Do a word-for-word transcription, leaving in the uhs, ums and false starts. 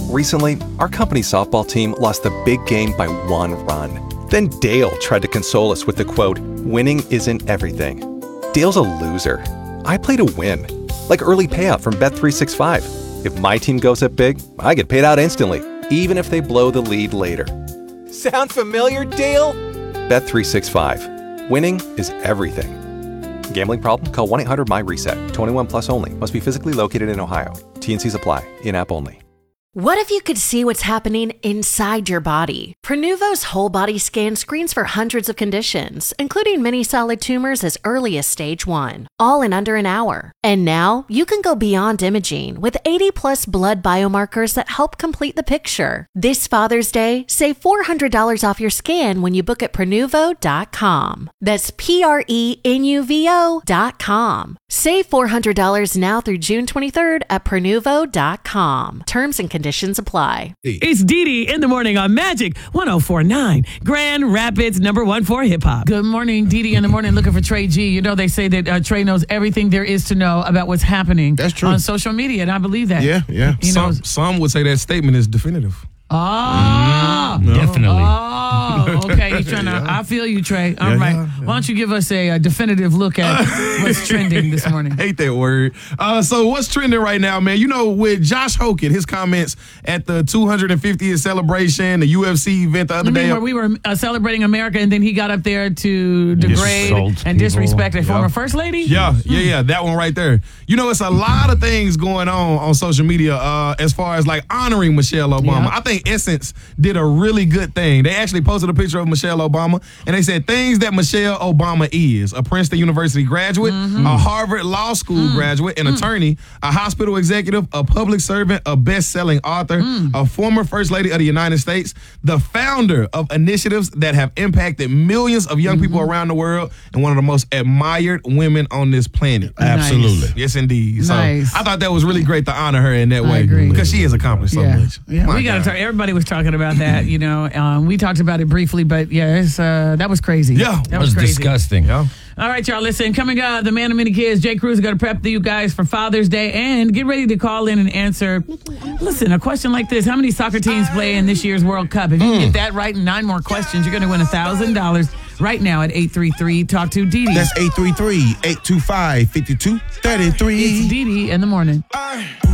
Recently, our company softball team lost the big game by one run. Then Dale tried to console us with the quote, "Winning isn't everything." Dale's a loser. I play to win. Like early payout from Bet three sixty-five. If my team goes up big, I get paid out instantly, even if they blow the lead later. Sound familiar, Dale? Bet three sixty-five. Winning is everything. Gambling problem? Call one eight hundred M Y reset. twenty-one plus only. Must be physically located in Ohio. T N Cs apply. In-app only. What if you could see what's happening inside your body? Prenuvo's whole body scan screens for hundreds of conditions, including many solid tumors as early as stage one, all in under an hour. And now you can go beyond imaging with eighty plus blood biomarkers that help complete the picture. This Father's Day, save four hundred dollars off your scan when you book at Prenuvo dot com. That's P R E N U V O dot com. Save four hundred dollars now through June twenty-third at Prenuvo dot com. Terms and conditions apply. It's Dee Dee in the morning on Magic one oh four point nine, Grand Rapids, number one for hip hop. Good morning, Dee Dee in the morning, looking for Trey G. You know, they say that uh, Trey knows everything there is to know about what's happening That's true. on social media, and I believe that. Yeah, yeah. You some, know, some would say that statement is definitive. Oh, No. Definitely. Oh, okay. He's trying to. I feel you, Trey. All Yeah, right. yeah, yeah. Why don't you give us a, a definitive look at what's trending this morning? Hate that word. Uh, so what's trending right now, man? You know, with Josh Hogan, his comments at the two hundred fiftieth celebration, the U F C event the other You mean day. where we were uh, celebrating America, and then he got up there to degrade Insult and people. disrespect a former Yeah. first lady? Yeah, yeah, yeah. That one right there. You know, it's a lot of things going on on social media uh, as far as like honoring Michelle Obama. Yeah. I think Essence did a really good thing. They actually posted a picture of Michelle Obama, and they said things that Michelle Obama is: a Princeton University graduate, Mm-hmm. a Harvard Law School Mm. graduate, an attorney, a hospital executive, a public servant, a best-selling author, Mm. a former First Lady of the United States, the founder of initiatives that have impacted millions of young people Mm-hmm. around the world, and one of the most admired women on this planet. Absolutely. Yes, indeed. So Nice. I thought that was really great to honor her in that I way agree. because she has accomplished so Yeah, much. yeah. My We got to God. talk. Everybody was talking about that, you know. Um, we talked about it briefly, but yeah, it's, uh, that was crazy. Yeah, that That was crazy. disgusting. Yeah. All right, y'all, listen. Coming up, the man of many kids, Jay Cruz, is going to prep you guys for Father's Day and get ready to call in and answer. Listen, a question like this: how many soccer teams play in this year's World Cup? If you can get that right in nine more questions, you're going to win one thousand dollars right now at eight three three talk to Dee Dee. That's eight three three, eight two five, five two three three. It's Dee Dee in the morning. Ay.